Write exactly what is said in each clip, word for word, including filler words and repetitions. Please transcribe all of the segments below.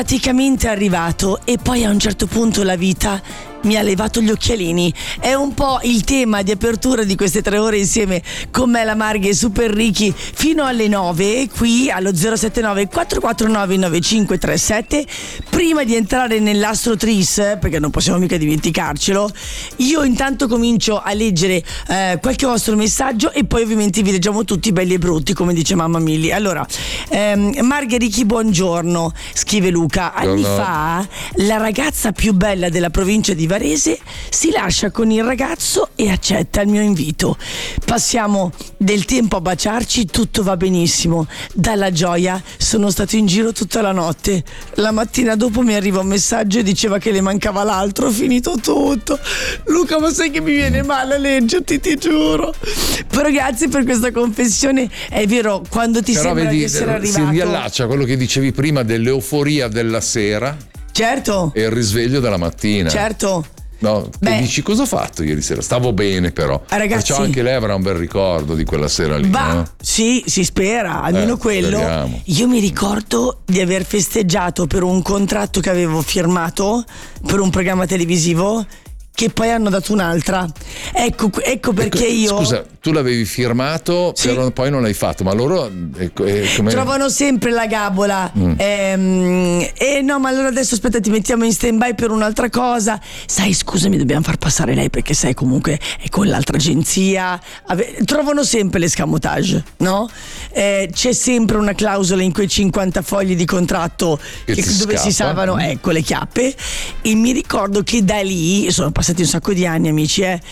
praticamente arrivato e poi a un certo punto la vita mi ha levato gli occhialini. È un po' il tema di apertura di queste tre ore insieme con me, la Marghe e Super Ricky, fino alle nove qui allo zero sette nove quattro quattro nove nove cinque tre sette. Prima di entrare nell'Astro Tris, perché non possiamo mica dimenticarcelo, io intanto comincio a leggere eh, qualche vostro messaggio e poi ovviamente vi leggiamo tutti belli e brutti, come dice mamma Milli. Allora, ehm, Marghe, Ricky, buongiorno, scrive Luca. Anni Buongiorno. fa la ragazza più bella della provincia di Varese si lascia con il ragazzo e accetta il mio invito. Passiamo del tempo a baciarci, tutto va benissimo. Dalla gioia sono stato in giro tutta la notte. La mattina dopo mi arriva un messaggio e diceva che le mancava l'altro. Ho finito tutto. Luca, ma sai che mi viene male a leggerti, ti giuro. Però grazie per questa confessione. È vero, quando ti Però sembra vedi, di essere si arrivato. riallaccia a quello che dicevi prima dell'euforia della sera Certo, e il risveglio della mattina. certo. No, Beh. che dici cosa ho fatto ieri sera? Stavo bene però. Ah, ragazzi. Perciò anche lei avrà un bel ricordo di quella sera lì. Va, no? sì, si spera, almeno Eh, quello. speriamo. Io mi ricordo di aver festeggiato per un contratto che avevo firmato per un programma televisivo che poi hanno dato un'altra. Ecco, ecco perché Ecco, io. Scusa, tu l'avevi firmato, Sì. però poi non l'hai fatto, ma loro ecco, eh, come... Trovano sempre la gabola. Mm. Ehm, e no, ma allora adesso aspetta, ti mettiamo in stand by per un'altra cosa. Sai, scusami, dobbiamo far passare lei perché sai comunque è con l'altra agenzia. Ave- Trovano sempre l'escamotage, no? Eh, c'è sempre una clausola in quei cinquanta fogli di contratto Che che- ti dove si scappa. salvano, ecco, le chiappe. E mi ricordo che da lì sono passati un sacco di anni, amici, eh.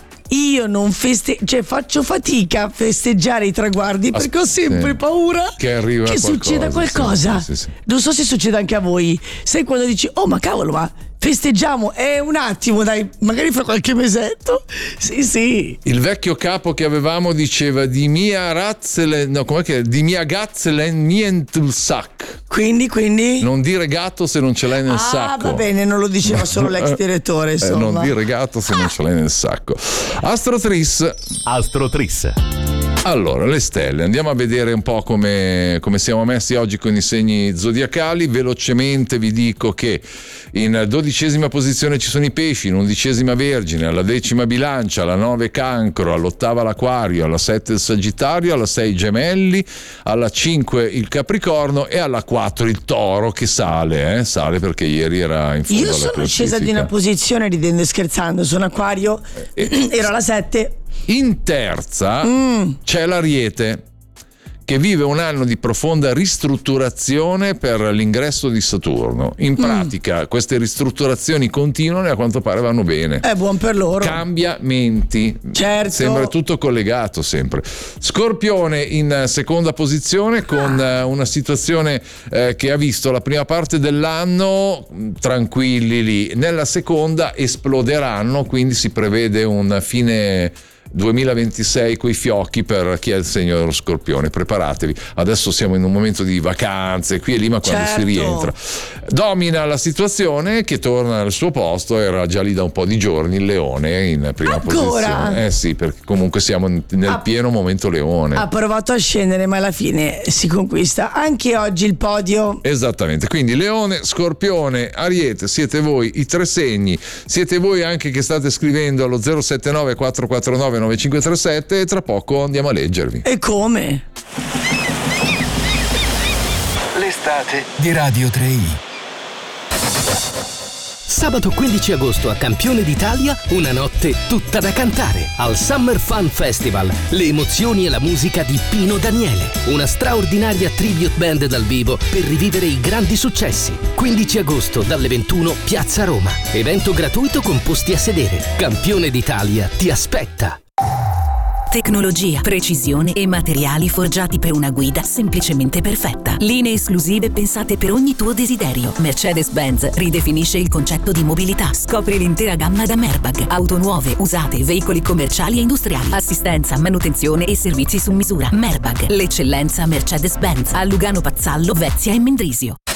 Io non feste, cioè faccio fatica a festeggiare i traguardi As- perché ho sempre sì. paura Che arriva che qualcosa, succeda sì, qualcosa. sì, sì, sì. Non so se succede anche a voi. Sai quando dici "Oh, ma cavolo, ma festeggiamo, è un attimo, dai, magari fra qualche mesetto". Sì, sì. Il vecchio capo che avevamo diceva di mia razzele, no, com'è che di mia gazzele niente sac. Quindi, quindi Non dire gatto se non ce l'hai nel Ah, sacco. va bene, non lo diceva solo l'ex direttore, Eh, insomma. non dire gatto se non ce l'hai nel sacco. Astro Tris. Astro Tris. Allora, le stelle, andiamo a vedere un po' come, come siamo messi oggi con i segni zodiacali. Velocemente vi dico che in dodicesima posizione ci sono i pesci, in undicesima Vergine, alla decima Bilancia, alla nove Cancro, all'ottava l'Aquario, alla sette il Sagittario, alla sei Gemelli, alla cinque il Capricorno e alla quattro il Toro, che sale, eh? sale perché ieri era in fondo Io alla sono scesa di classifica. una posizione ridendo e scherzando, sono Acquario, Eh, ero alla sette. In terza Mm. c'è l'Ariete, che vive un anno di profonda ristrutturazione per l'ingresso di Saturno. In pratica queste ristrutturazioni continuano e a quanto pare vanno bene. È buon per loro. Cambiamenti, Certo. sembra tutto collegato sempre. Scorpione in seconda posizione con eh, una situazione eh, che ha visto la prima parte dell'anno mh, tranquilli lì, nella seconda esploderanno, quindi si prevede un fine duemilaventisei coi fiocchi per chi è il segno dello Scorpione. Preparatevi, adesso siamo in un momento di vacanze qui e lì, ma quando Certo. si rientra domina la situazione, che torna al suo posto. Era già lì da un po' di giorni il Leone in prima Ancora? posizione. Eh sì, perché comunque siamo nel Ah. pieno momento Leone. Ha provato a scendere, ma alla fine si conquista. Anche oggi il podio. Esattamente, quindi Leone, Scorpione, Ariete, siete voi i tre segni, siete voi anche che state scrivendo allo zero sette nove quattro quattro nove nove cinque tre sette e tra poco andiamo a leggervi. E come? L'estate di Radio tre i. Sabato quindici agosto a Campione d'Italia, una notte tutta da cantare. Al Summer Fun Festival, le emozioni e la musica di Pino Daniele. Una straordinaria tribute band dal vivo per rivivere i grandi successi. quindici agosto dalle ventuno, Piazza Roma. Evento gratuito con posti a sedere. Campione d'Italia ti aspetta. Tecnologia, precisione e materiali forgiati per una guida semplicemente perfetta. Linee esclusive pensate per ogni tuo desiderio. Mercedes-Benz ridefinisce il concetto di mobilità. Scopri l'intera gamma da Merbag. Auto nuove, usate, veicoli commerciali e industriali. Assistenza, manutenzione e servizi su misura. Merbag, l'eccellenza Mercedes-Benz. A Lugano Pazzallo, Vezia e Mendrisio.